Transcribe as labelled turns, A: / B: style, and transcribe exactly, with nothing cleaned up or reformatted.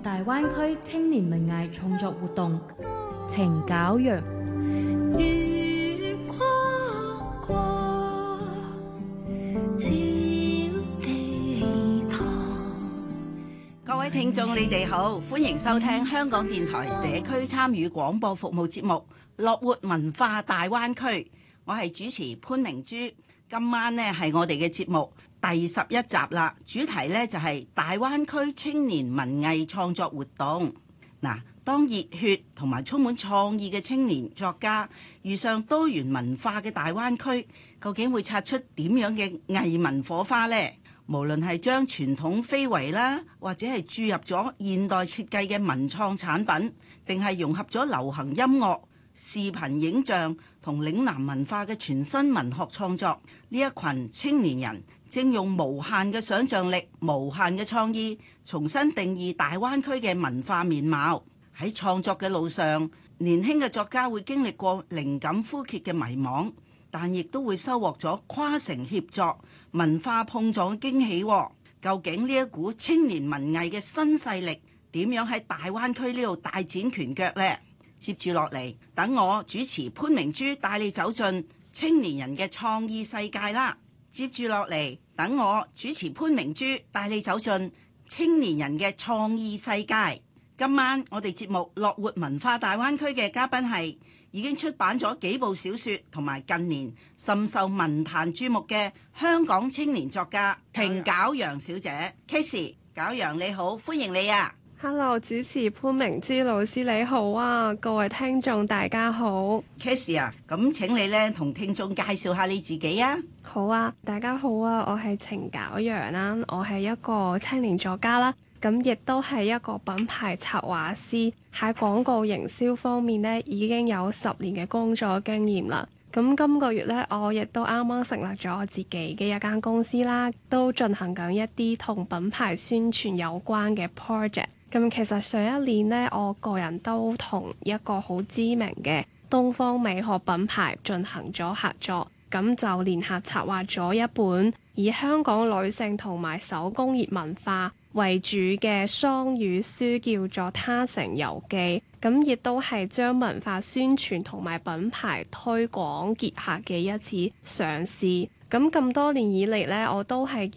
A: 大灣區青年文藝創作活動，晴皎陽。
B: 月光過，照地堂。
C: 各位聽眾，你哋好，歡迎收聽香港電台社區參與廣播服務節目《樂活文化大灣區》。我係主持潘明珠。今晚呢係我哋嘅節目第十一集啦，主題呢就係大灣區青年文藝創作活動。嗱，當熱血同埋充滿創意嘅青年作家遇上多元文化嘅大灣區，究竟會擦出點樣嘅藝文火花呢？無論係將傳統非遺啦，或者係注入咗現代設計嘅文創產品，定係融合咗流行音樂、視頻影像同嶺南文化嘅全新文學創作，呢一群青年人正用無限嘅想像力、無限嘅創意，重新定義大灣區嘅文化面貌。喺創作嘅路上，年輕嘅作家會經歷過靈感枯竭嘅迷惘，但亦都會收穫咗跨城協作、文化碰撞嘅驚喜。究竟呢一股青年文藝嘅新勢力點樣喺大灣區呢度大展拳腳呢？接住落嚟，等我主持潘明珠帶你走進青年人嘅創意世界啦。接住落嚟，等我主持潘明珠帶你走進青年人嘅創意世界。今晚我哋節目樂活文化大灣區嘅嘉賓係已經出版咗幾部小說，同埋近年甚受文壇注目嘅香港青年作家程皎陽小姐。Casey， 皎陽你好，歡迎你啊！
D: Hello， 主持潘明珠老師你好啊，各位聽眾大家好。
C: Casey 啊，咁請你咧同聽眾介紹下你自己啊。
D: 好啊，大家好啊，我係程皎陽啦，我係一個青年作家啦，咁亦都係一個品牌策劃師，喺廣告營銷方面呢已經有十年嘅工作經驗啦。咁今個月呢，我亦都啱啱成立咗我自己嘅一間公司啦，都進行緊一啲同品牌宣傳有關嘅 project。咁其實上一年呢，我個人都同一個好知名嘅東方美學品牌進行咗合作，咁就聯合策劃咗一本以香港女性同埋手工業文化為主嘅雙語書，叫做《他城遊記》。咁亦都係將文化宣傳同埋品牌推廣結合嘅一次嘗試。咁咁多年以嚟呢，我都係